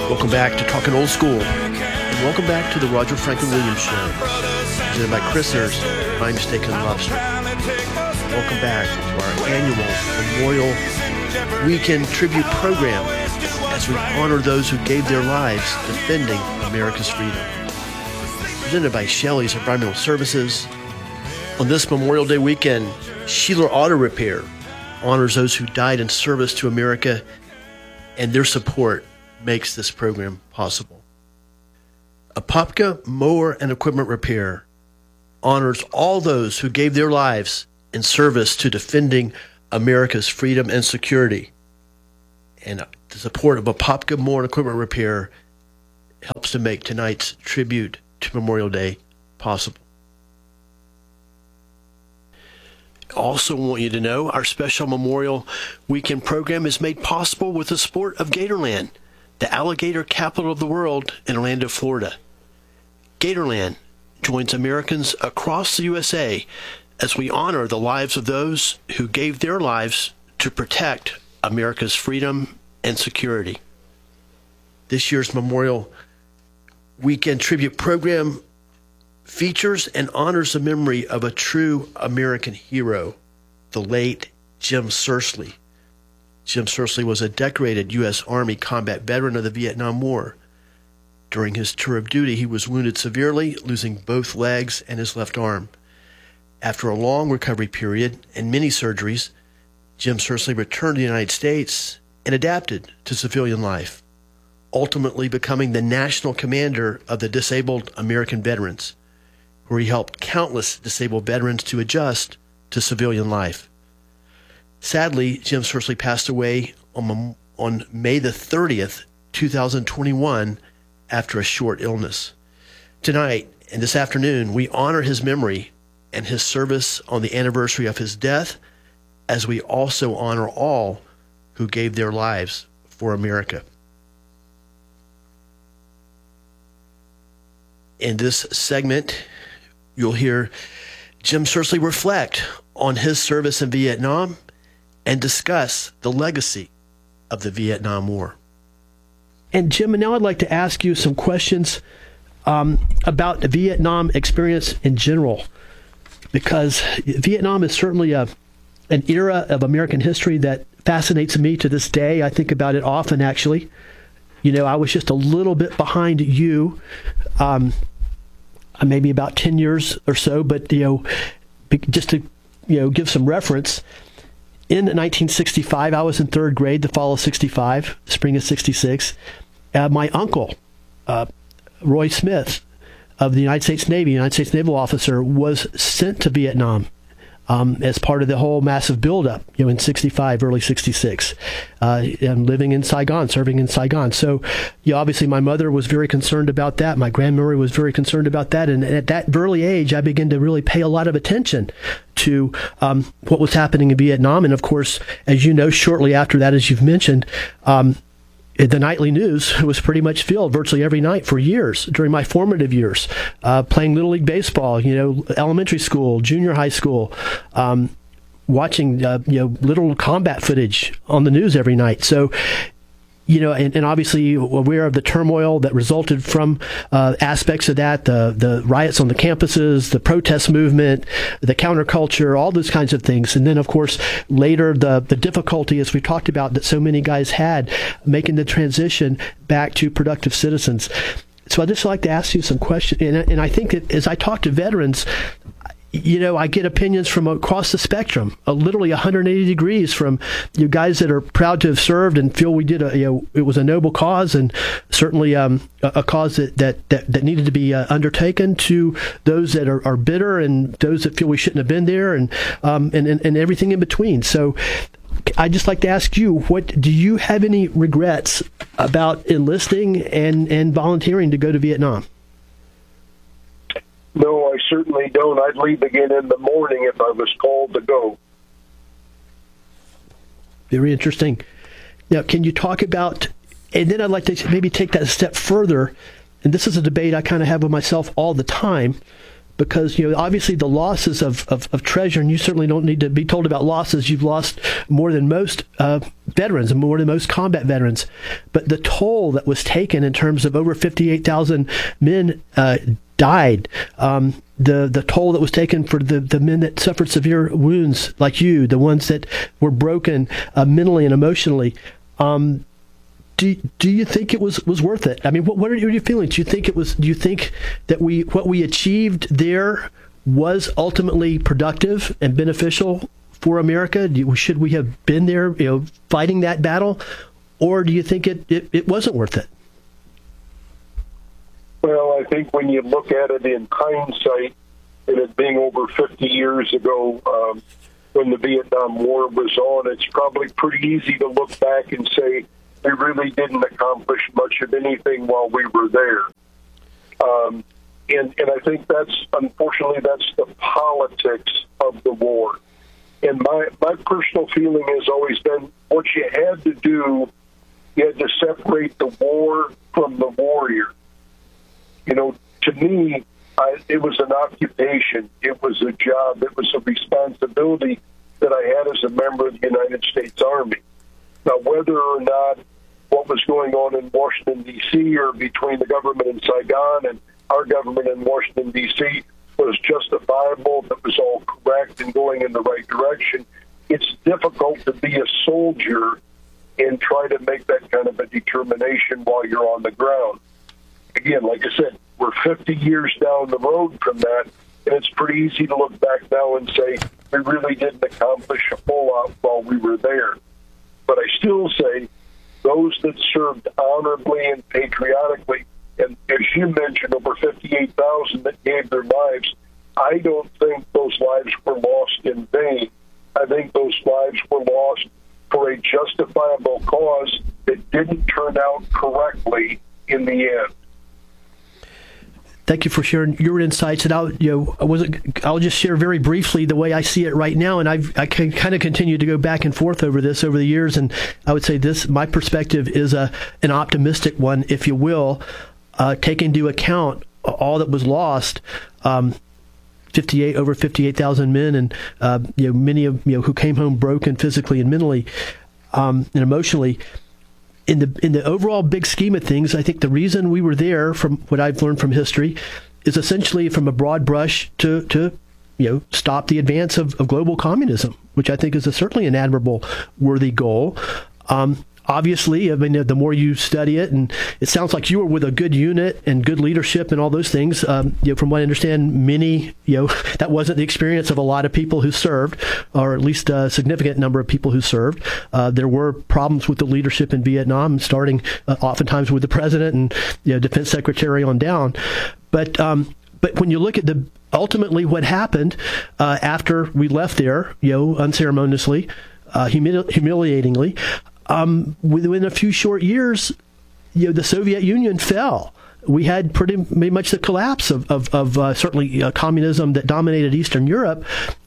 Welcome back to Talking Old School, and welcome back to the Roger Franklin Williams Show, presented by Christner's My Mistaken Lobster. Welcome back to our annual Memorial Weekend Tribute Program as we honor those who gave their lives defending America's freedom. Presented by Shelley's Environmental Services. On this Memorial Day weekend, Sheeler Auto Repair honors those who died in service to America, and their support makes this program possible. Apopka Mower and Equipment Repair honors all those who gave their lives in service to defending America's freedom and security. And the support of Apopka Mower and Equipment Repair helps to make tonight's tribute to Memorial Day possible. Also want you to know our special Memorial Weekend program is made possible with the support of Gatorland, the alligator capital of the world in Orlando, Florida. Gatorland joins Americans across the USA as we honor the lives of those who gave their lives to protect America's freedom and security. This year's Memorial Weekend Tribute Program features and honors the memory of a true American hero, the late Jim Searsley. Jim Searsley was a decorated U.S. Army combat veteran of the Vietnam War. During his tour of duty, he was wounded severely, losing both legs and his left arm. After a long recovery period and many surgeries, Jim Searsley returned to the United States and adapted to civilian life, ultimately becoming the national commander of the Disabled American Veterans, where he helped countless disabled veterans to adjust to civilian life. Sadly, Jim Searsley passed away on May the 30th, 2021, after a short illness. Tonight and this afternoon, we honor his memory and his service on the anniversary of his death, as we also honor all who gave their lives for America. In this segment, you'll hear Jim Searsley reflect on his service in Vietnam and discuss the legacy of the Vietnam War. And Jim, now I'd like to ask you some questions about the Vietnam experience in general, because Vietnam is certainly an era of American history that fascinates me to this day. I think about it often, actually. You know, I was just a little bit behind you, maybe about 10 years or so, but, just to, give some reference, in 1965, I was in third grade, the fall of 65, spring of 66. My uncle, Roy Smith, of the United States Navy, United States Naval officer, was sent to Vietnam as part of the whole massive buildup, in 65, early 66, and living in Saigon, serving in Saigon. So, obviously my mother was very concerned about that. My grandmother was very concerned about that. And at that early age, I began to really pay a lot of attention to what was happening in Vietnam. And of course, as you know, shortly after that, as you've mentioned, the nightly news was pretty much filled virtually every night for years during my formative years, playing Little League Baseball, elementary school, junior high school, watching, little combat footage on the news every night. So, and obviously aware of the turmoil that resulted from aspects of that, the riots on the campuses, the protest movement, the counterculture, all those kinds of things. And then, of course, later the difficulty, as we talked about, that so many guys had making the transition back to productive citizens. So I'd just like to ask you some questions. And I think that as I talk to veterans, I get opinions from across the spectrum, literally 180 degrees, from you guys that are proud to have served and feel we did it was a noble cause, and certainly a cause that needed to be undertaken, to those that are bitter and those that feel we shouldn't have been there, and everything in between. So I'd just like to ask you, do you have any regrets about enlisting and volunteering to go to Vietnam? No, I certainly don't. I'd leave again in the morning if I was called to go. Very interesting. Now, can you talk about, and then I'd like to maybe take that a step further, and this is a debate I kind of have with myself all the time, because, obviously the losses of treasure, and you certainly don't need to be told about losses. You've lost more than most veterans and more than most combat veterans. But the toll that was taken in terms of over 58,000 men died. The toll that was taken for the men that suffered severe wounds, like you, the ones that were broken mentally and emotionally. Do you think it was worth it? I mean, what are your feelings? Do you think that what we achieved there was ultimately productive and beneficial for America? Should we have been there, fighting that battle, or do you think it wasn't worth it? Well, I think when you look at it in hindsight, and it being over 50 years ago when the Vietnam War was on, it's probably pretty easy to look back and say we really didn't accomplish much of anything while we were there. And I think unfortunately, that's the politics of the war. And my personal feeling has always been what you had to do, you had to separate the war from the warrior. To me, it was an occupation. It was a job. It was a responsibility that I had as a member of the United States Army. Now, whether or not what was going on in Washington, D.C., or between the government in Saigon and our government in Washington, D.C., was justifiable, that was all correct and going in the right direction, it's difficult to be a soldier and try to make that kind of a determination while you're on the ground. Again, like I said, we're 50 years down the road from that, and it's pretty easy to look back now and say we really didn't accomplish a whole lot while we were there. But I still say those that served honorably and patriotically, and as you mentioned, over 58,000 that gave their lives, I don't think those lives were lost in vain. I think those lives were lost for a justifiable cause that didn't turn out correctly in the end. Thank you for sharing your insights. And I'll just share very briefly the way I see it right now. And I can kind of continue to go back and forth over this over the years. And I would say my perspective is an optimistic one, if you will, take into account all that was lost. Over 58,000 men, and many of who came home broken physically and mentally and emotionally. In the overall big scheme of things, I think the reason we were there, from what I've learned from history, is essentially from a broad brush to stop the advance of global communism, which I think is certainly an admirable, worthy goal. Obviously, I mean, the more you study it, and it sounds like you were with a good unit and good leadership and all those things. From what I understand, many, that wasn't the experience of a lot of people who served, or at least a significant number of people who served. There were problems with the leadership in Vietnam, starting oftentimes with the president and defense secretary on down. But when you look at ultimately what happened after we left there, unceremoniously, humiliatingly. Within a few short years, the Soviet Union fell. We had pretty much the collapse of certainly communism that dominated Eastern Europe.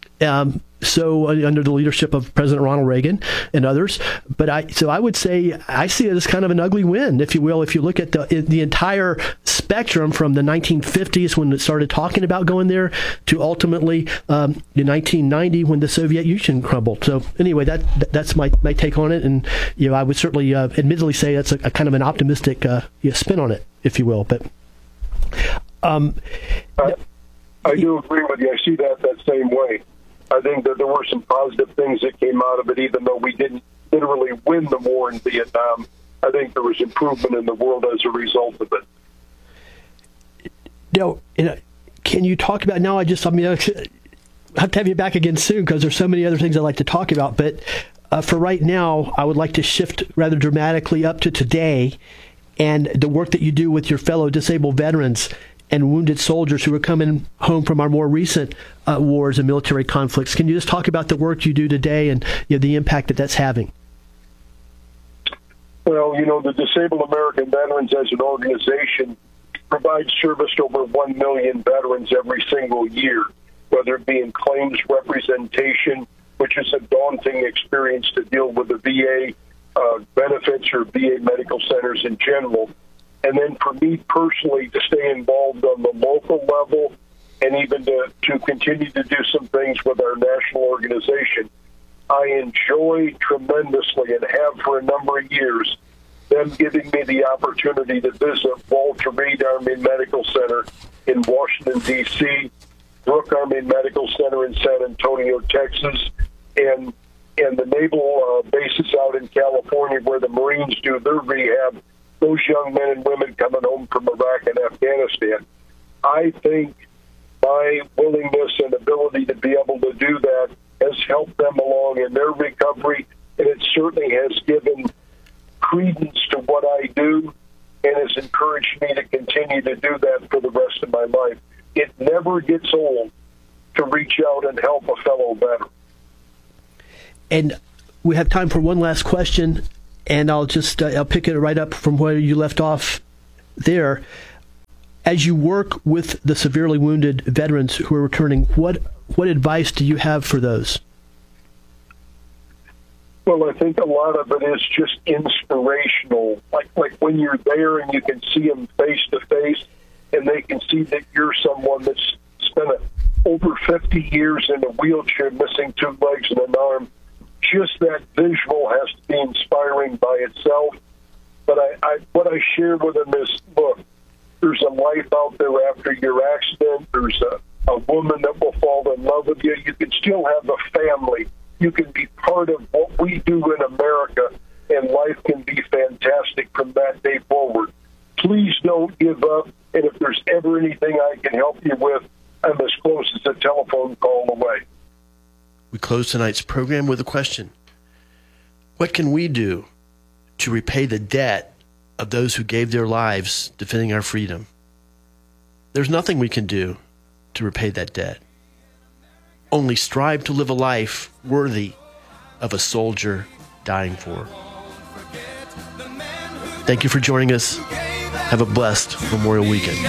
So under the leadership of President Ronald Reagan and others, but I would say I see it as kind of an ugly win, if you will. If you look at the entire spectrum from the 1950s when it started talking about going there to ultimately in 1990 when the Soviet Union crumbled. So anyway, that's my take on it, and I would certainly admittedly say that's a kind of an optimistic spin on it, if you will. But I do agree with you. I see that same way. I think that there were some positive things that came out of it, even though we didn't literally win the war in Vietnam. I think there was improvement in the world as a result of it. Now, can you talk about now? I have to have you back again soon because there's so many other things I'd like to talk about. But for right now, I would like to shift rather dramatically up to today and the work that you do with your fellow disabled veterans and wounded soldiers who are coming home from our more recent wars and military conflicts. Can you just talk about the work you do today and the impact that's having? Well, the Disabled American Veterans as an organization provides service to over 1 million veterans every single year, whether it be in claims representation, which is a daunting experience to deal with the VA benefits or VA medical centers in general. And then for me personally to stay involved on the local level and even to continue to do some things with our national organization. I enjoy tremendously, and have for a number of years, them giving me the opportunity to visit Walter Reed Army Medical Center in Washington, D.C., Brooke Army Medical Center in San Antonio, Texas, and the naval bases out in California where the Marines do their rehab, those young men and women coming home from Iraq and Afghanistan. I think my willingness and ability to be able to do that has helped them along in their recovery, and it certainly has given credence to what I do and has encouraged me to continue to do that for the rest of my life. It never gets old to reach out and help a fellow veteran. And we have time for one last question, and I'll pick it right up from where you left off there. As you work with the severely wounded veterans who are returning, what advice do you have for those? Well, I think a lot of it is just inspirational. Like when you're there and you can see them face to face, and they can see that you're someone that's spent over 50 years in a wheelchair, missing 2 legs and an arm. Just that visual has to be inspiring by itself. But what I share with them is, look, there's a life out there after your accident. There's a woman that will fall in love with you. You can still have a family. You can be part of what we do in America, and life can be fantastic from that day forward. Please don't give up, and if there's ever anything I can help you with, I'm as close as a telephone call away. We close tonight's program with a question. What can we do to repay the debt of those who gave their lives defending our freedom? There's nothing we can do to repay that debt. Only strive to live a life worthy of a soldier dying for. Thank you for joining us. Have a blessed Memorial Weekend.